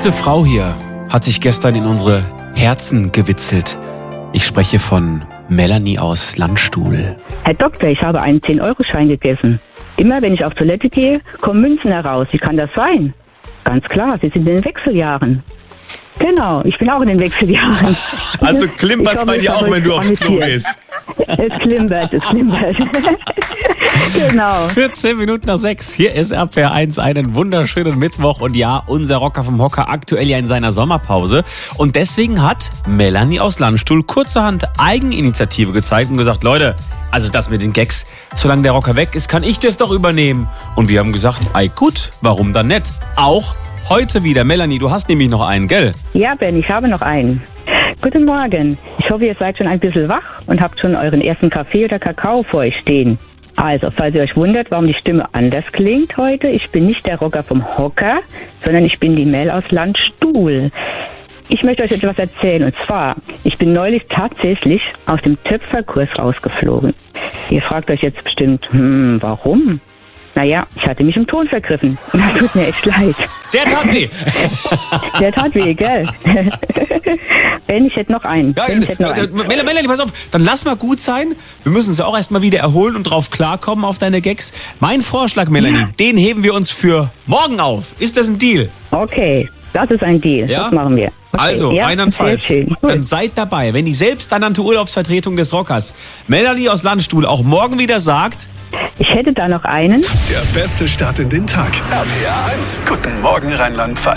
Diese Frau hier hat sich gestern in unsere Herzen gewitzelt. Ich spreche von Melanie aus Landstuhl. Herr Doktor, ich habe einen 10-Euro-Schein gegessen. Immer wenn ich auf Toilette gehe, kommen Münzen heraus. Wie kann das sein? Ganz klar, Sie sind in den Wechseljahren. Genau, ich bin auch in den Wechseljahren. Also klimpert's bei dir auch, wenn du aufs Klo gehst? Es klimpert. Genau. 14 Minuten nach 6. Hier ist RPR 1, einen wunderschönen Mittwoch. Und ja, unser Rocker vom Hocker aktuell ja in seiner Sommerpause. Und deswegen hat Melanie aus Landstuhl kurzerhand Eigeninitiative gezeigt und gesagt, Leute, also das mit den Gags, solange der Rocker weg ist, kann ich das doch übernehmen. Und wir haben gesagt, ei gut, warum dann nicht? Auch heute wieder. Melanie, du hast nämlich noch einen, gell? Ja, Ben, ich habe noch einen. Guten Morgen. Ich hoffe, ihr seid schon ein bisschen wach und habt schon euren ersten Kaffee oder Kakao vor euch stehen. Also, falls ihr euch wundert, warum die Stimme anders klingt heute, ich bin nicht der Rocker vom Hocker, sondern ich bin die Mel aus Landstuhl. Ich möchte euch etwas erzählen, und zwar, ich bin neulich tatsächlich aus dem Töpferkurs rausgeflogen. Ihr fragt euch jetzt bestimmt, warum? Naja, ich hatte mich im Ton vergriffen. Und das tut mir echt leid. Der tat weh. Der tat weh, gell? Ben, ich hätte noch einen. Melanie, pass auf, dann lass mal gut sein. Wir müssen uns ja auch erstmal wieder erholen und drauf klarkommen auf deine Gags. Mein Vorschlag, Melanie, den heben wir uns für morgen auf. Ist das ein Deal? Okay, das ist ein Deal. Ja? Das machen wir. Okay. Also, ja, einwandfalls. Dann seid dabei, wenn die selbsternannte Urlaubsvertretung des Rockers, Melanie aus Landstuhl, auch morgen wieder sagt... Ich hätte da noch einen. Der beste Start in den Tag. RPR 1. Guten Morgen, Rheinland-Pfalz.